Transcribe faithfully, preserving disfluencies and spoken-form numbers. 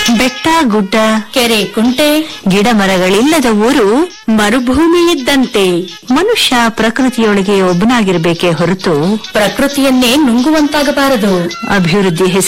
ಬೆಟ್ಟ ಗುಡ್ಡ, ಕೆರೆ ಕುಂಟೆ, ಗಿಡ ಮರಗಳಿಲ್ಲದ ಊರು ಮರುಭೂಮಿ ಇದ್ದಂತೆ. ಮನುಷ್ಯ ಪ್ರಕೃತಿಯೊಳಗೆ ಒಬ್ಬನಾಗಿರ್ಬೇಕೇ ಹೊರತು ಪ್ರಕೃತಿಯನ್ನೇ ನುಂಗುವಂತಾಗಬಾರದು. ಅಭಿವೃದ್ಧಿ